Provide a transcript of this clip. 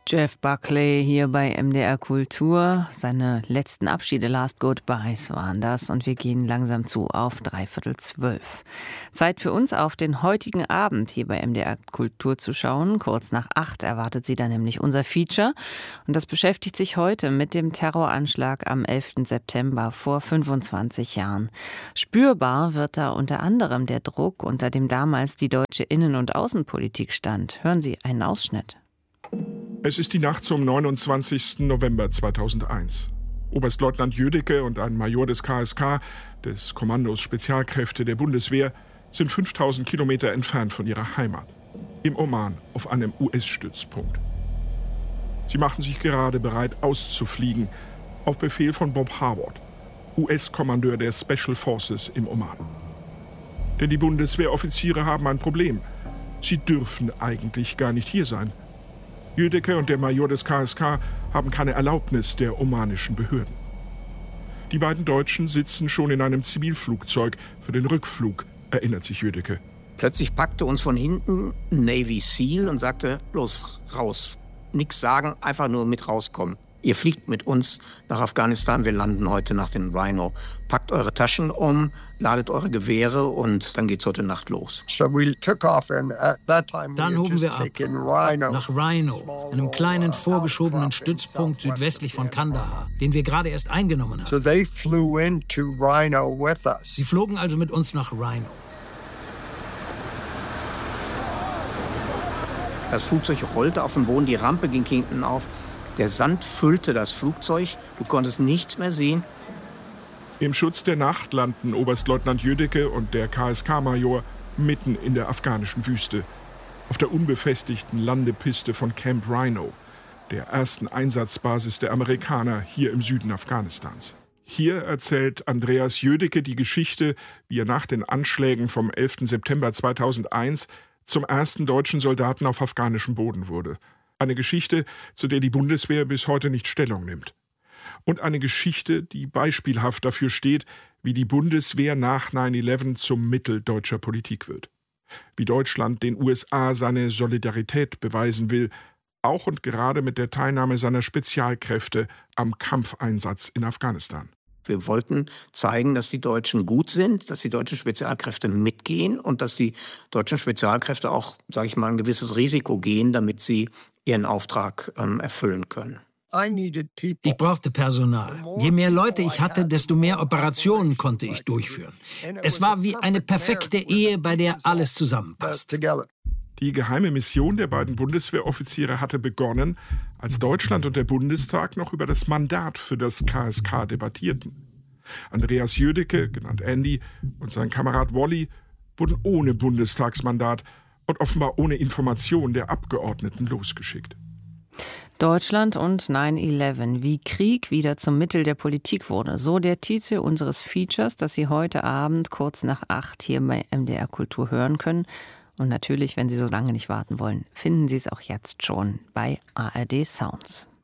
Jeff Buckley hier bei MDR Kultur. Seine letzten Abschiede, Last Goodbyes waren das. Und wir gehen langsam zu auf 11:45. Zeit für uns auf den heutigen Abend hier bei MDR Kultur zu schauen. Kurz nach 8 erwartet Sie dann nämlich unser Feature. Und das beschäftigt sich heute mit dem Terroranschlag am 11. September vor 25 Jahren. Spürbar wird da unter anderem der Druck, unter dem damals die deutsche Innen- und Außenpolitik stand. Hören Sie einen Ausschnitt. Es ist die Nacht zum 29. November 2001. Oberstleutnant Jödecke und ein Major des KSK, des Kommandos Spezialkräfte der Bundeswehr, sind 5000 Kilometer entfernt von ihrer Heimat, im Oman auf einem US-Stützpunkt. Sie machen sich gerade bereit, auszufliegen, auf Befehl von Bob Harward, US-Kommandeur der Special Forces im Oman. Denn die Bundeswehroffiziere haben ein Problem. Sie dürfen eigentlich gar nicht hier sein. Jödecke und der Major des KSK haben keine Erlaubnis der omanischen Behörden. Die beiden Deutschen sitzen schon in einem Zivilflugzeug für den Rückflug, erinnert sich Jödecke. Plötzlich packte uns von hinten ein Navy SEAL und sagte, los, raus. Nix sagen, einfach nur mit rauskommen. Ihr fliegt mit uns nach Afghanistan, wir landen heute nach den Rhino. Packt eure Taschen um, ladet eure Gewehre und dann geht's heute Nacht los. Dann hoben wir ab nach Rhino, einem kleinen vorgeschobenen Stützpunkt südwestlich von Kandahar, den wir gerade erst eingenommen haben. Sie flogen also mit uns nach Rhino. Das Flugzeug rollte auf den Boden, die Rampe ging hinten auf. Der Sand füllte das Flugzeug, du konntest nichts mehr sehen. Im Schutz der Nacht landen Oberstleutnant Jödecke und der KSK-Major mitten in der afghanischen Wüste, auf der unbefestigten Landepiste von Camp Rhino, der ersten Einsatzbasis der Amerikaner hier im Süden Afghanistans. Hier erzählt Andreas Jödecke die Geschichte, wie er nach den Anschlägen vom 11. September 2001 zum ersten deutschen Soldaten auf afghanischem Boden wurde. Eine Geschichte, zu der die Bundeswehr bis heute nicht Stellung nimmt. Und eine Geschichte, die beispielhaft dafür steht, wie die Bundeswehr nach 9/11 zum Mittel deutscher Politik wird. Wie Deutschland den USA seine Solidarität beweisen will, auch und gerade mit der Teilnahme seiner Spezialkräfte am Kampfeinsatz in Afghanistan. Wir wollten zeigen, dass die Deutschen gut sind, dass die deutschen Spezialkräfte mitgehen und dass die deutschen Spezialkräfte auch, sage ich mal, ein gewisses Risiko gehen, damit sie ihren Auftrag erfüllen können. Ich brauchte Personal. Je mehr Leute ich hatte, desto mehr Operationen konnte ich durchführen. Es war wie eine perfekte Ehe, bei der alles zusammenpasst. Die geheime Mission der beiden Bundeswehroffiziere hatte begonnen, als Deutschland und der Bundestag noch über das Mandat für das KSK debattierten. Andreas Jödecke, genannt Andy, und sein Kamerad Wally wurden ohne Bundestagsmandat und offenbar ohne Information der Abgeordneten losgeschickt. Deutschland und 9/11, wie Krieg wieder zum Mittel der Politik wurde. So der Titel unseres Features, das Sie heute Abend kurz nach 8 hier bei MDR Kultur hören können. Und natürlich, wenn Sie so lange nicht warten wollen, finden Sie es auch jetzt schon bei ARD Sounds.